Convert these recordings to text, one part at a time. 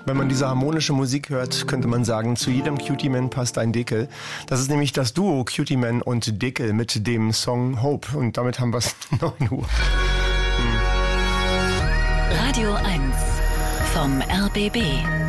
Wenn man diese harmonische Musik hört, könnte man sagen, zu jedem Cutie Man passt ein Deckel. Das ist nämlich das Duo Cutie Man und Deckel mit dem Song Hope. Und damit haben wir es 9 Uhr. Radio 1 vom RBB.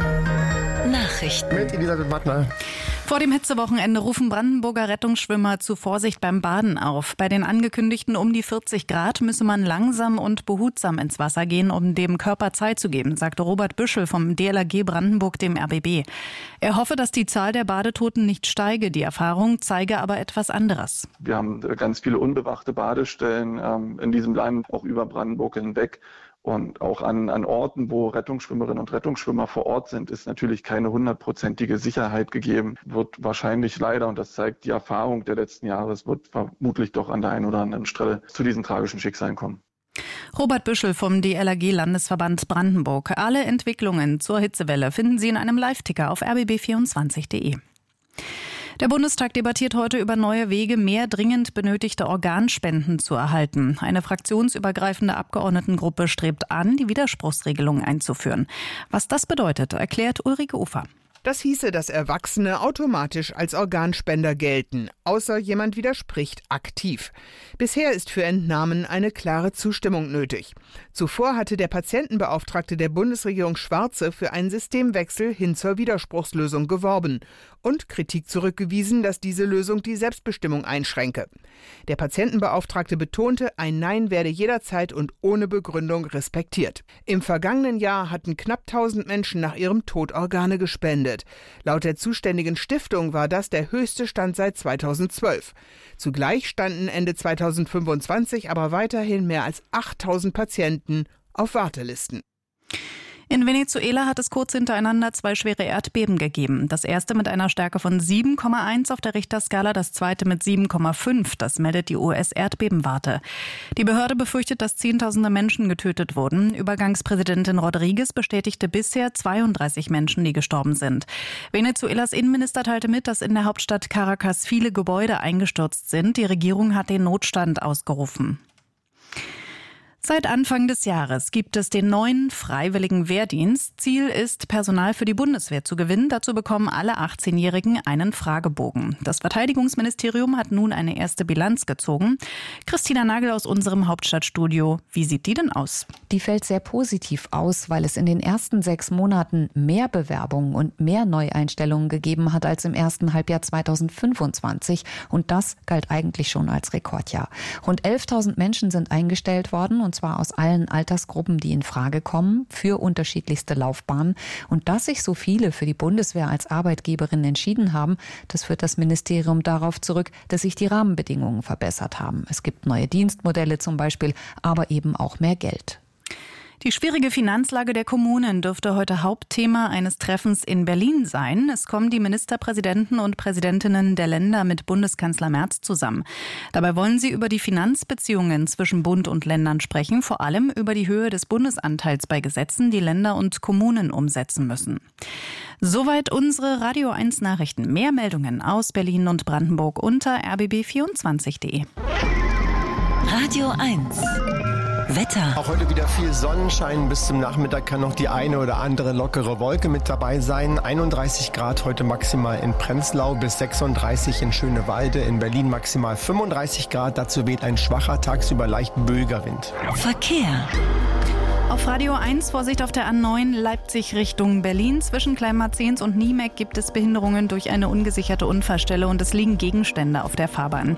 Nachrichten. Mit Elisabeth Mattner. Vor dem Hitzewochenende rufen Brandenburger Rettungsschwimmer zu Vorsicht beim Baden auf. Bei den angekündigten um die 40 Grad müsse man langsam und behutsam ins Wasser gehen, um dem Körper Zeit zu geben, sagte Robert Büschel vom DLRG Brandenburg dem RBB. Er hoffe, dass die Zahl der Badetoten nicht steige. Die Erfahrung zeige aber etwas anderes. Wir haben ganz viele unbewachte Badestellen in diesem Land, auch über Brandenburg hinweg. Und auch an Orten, wo Rettungsschwimmerinnen und Rettungsschwimmer vor Ort sind, ist natürlich keine 100%ige Sicherheit gegeben. Wird wahrscheinlich leider, und das zeigt die Erfahrung der letzten Jahre, es wird vermutlich doch an der einen oder anderen Stelle zu diesen tragischen Schicksalen kommen. Robert Büschel vom DLRG Landesverband Brandenburg. Alle Entwicklungen zur Hitzewelle finden Sie in einem Live-Ticker auf rbb24.de. Der Bundestag debattiert heute über neue Wege, mehr dringend benötigte Organspenden zu erhalten. Eine fraktionsübergreifende Abgeordnetengruppe strebt an, die Widerspruchsregelung einzuführen. Was das bedeutet, erklärt Ulrike Ufer. Das hieße, dass Erwachsene automatisch als Organspender gelten, außer jemand widerspricht aktiv. Bisher ist für Entnahmen eine klare Zustimmung nötig. Zuvor hatte der Patientenbeauftragte der Bundesregierung Schwarze für einen Systemwechsel hin zur Widerspruchslösung geworben und Kritik zurückgewiesen, dass diese Lösung die Selbstbestimmung einschränke. Der Patientenbeauftragte betonte, ein Nein werde jederzeit und ohne Begründung respektiert. Im vergangenen Jahr hatten knapp 1000 Menschen nach ihrem Tod Organe gespendet. Laut der zuständigen Stiftung war das der höchste Stand seit 2012. Zugleich standen Ende 2025 aber weiterhin mehr als 8000 Patienten auf Wartelisten. In Venezuela hat es kurz hintereinander 2 schwere Erdbeben gegeben. Das erste mit einer Stärke von 7,1 auf der Richterskala, das zweite mit 7,5. Das meldet die US-Erdbebenwarte. Die Behörde befürchtet, dass Zehntausende Menschen getötet wurden. Übergangspräsidentin Rodriguez bestätigte bisher 32 Menschen, die gestorben sind. Venezuelas Innenminister teilte mit, dass in der Hauptstadt Caracas viele Gebäude eingestürzt sind. Die Regierung hat den Notstand ausgerufen. Seit Anfang des Jahres gibt es den neuen freiwilligen Wehrdienst. Ziel ist, Personal für die Bundeswehr zu gewinnen. Dazu bekommen alle 18-Jährigen einen Fragebogen. Das Verteidigungsministerium hat nun eine erste Bilanz gezogen. Christina Nagel aus unserem Hauptstadtstudio. Wie sieht die denn aus? Die fällt sehr positiv aus, weil es in den ersten 6 Monaten mehr Bewerbungen und mehr Neueinstellungen gegeben hat als im ersten Halbjahr 2025. Und das galt eigentlich schon als Rekordjahr. Rund 11.000 Menschen sind eingestellt worden, und zwar aus allen Altersgruppen, die in Frage kommen, für unterschiedlichste Laufbahnen. Und dass sich so viele für die Bundeswehr als Arbeitgeberin entschieden haben, das führt das Ministerium darauf zurück, dass sich die Rahmenbedingungen verbessert haben. Es gibt neue Dienstmodelle zum Beispiel, aber eben auch mehr Geld. Die schwierige Finanzlage der Kommunen dürfte heute Hauptthema eines Treffens in Berlin sein. Es kommen die Ministerpräsidenten und Präsidentinnen der Länder mit Bundeskanzler Merz zusammen. Dabei wollen sie über die Finanzbeziehungen zwischen Bund und Ländern sprechen, vor allem über die Höhe des Bundesanteils bei Gesetzen, die Länder und Kommunen umsetzen müssen. Soweit unsere Radio 1 Nachrichten. Mehr Meldungen aus Berlin und Brandenburg unter rbb24.de. Radio 1 Wetter. Auch heute wieder viel Sonnenschein. Bis zum Nachmittag kann noch die eine oder andere lockere Wolke mit dabei sein. 31 Grad heute maximal in Prenzlau, bis 36 in Schönewalde. In Berlin maximal 35 Grad. Dazu weht ein schwacher, tagsüber leicht böiger Wind. Verkehr. Auf Radio 1 Vorsicht auf der A9 Leipzig Richtung Berlin. Zwischen Kleinmarzens und Niemeck gibt es Behinderungen durch eine ungesicherte Unfallstelle und es liegen Gegenstände auf der Fahrbahn.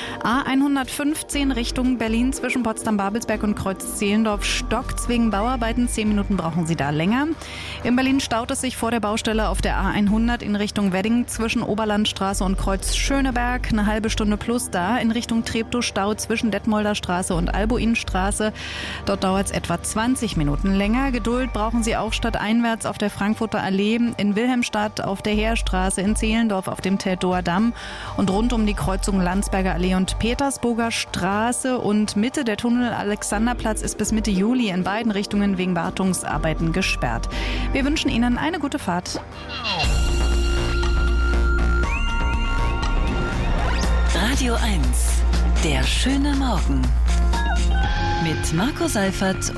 A115 Richtung Berlin zwischen Potsdam-Babelsberg und Kreuz-Zehlendorf stockt's wegen Bauarbeiten. 10 Minuten brauchen Sie da länger. In Berlin staut es sich vor der Baustelle auf der A100 in Richtung Wedding zwischen Oberlandstraße und Kreuz-Schöneberg. Eine halbe Stunde plus da. In Richtung Treptow Stau zwischen Detmolder Straße und Albuinstraße. Dort dauert es etwa 20 Minuten länger. Geduld brauchen Sie auch stadteinwärts auf der Frankfurter Allee, in Wilhelmstadt auf der Heerstraße, in Zehlendorf auf dem Teltower Damm und rund um die Kreuzung Landsberger Allee und Petersburger Straße und Mitte der Tunnel Alexanderplatz ist bis Mitte Juli in beiden Richtungen wegen Wartungsarbeiten gesperrt. Wir wünschen Ihnen eine gute Fahrt. Radio 1, der schöne Morgen mit Marco Seifert